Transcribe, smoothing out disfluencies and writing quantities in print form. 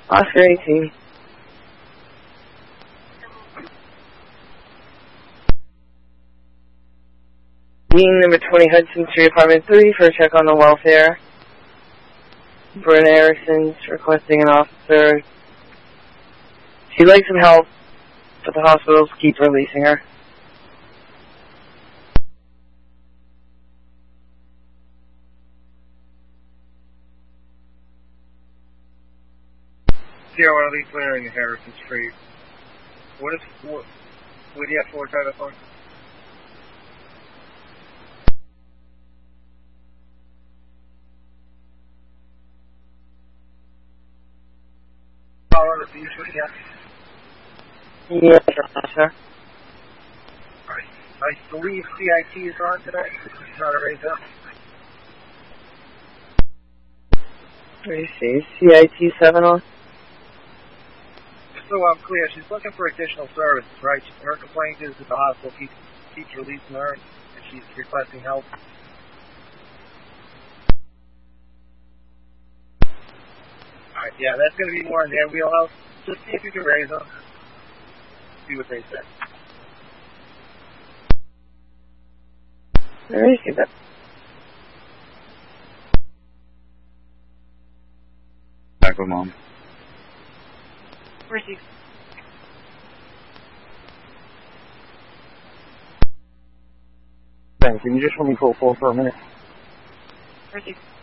Oscar 18. Dean number 20 Hudson Street, apartment 3 for a check on the welfare. Bryn Erickson's requesting an officer. She'd like some help, but the hospitals keep releasing her. Sierra 1 Elite clearing in Harrison Street. What do you have for driver phone? Colorado Beach, yeah. Yes, sir. I believe CIT is on today. It's not a raise up. Let me see. CIT 7 on? So I'm clear. She's looking for additional services, right? Her complaint is that the hospital keeps releasing her, and she's requesting help. Alright, yeah, that's going to be more in their wheelhouse. Just see if you can raise them. See what they say. Let me see that. Back with Mom. Where's he? Ben, can you just let me pull for a minute? Where's he?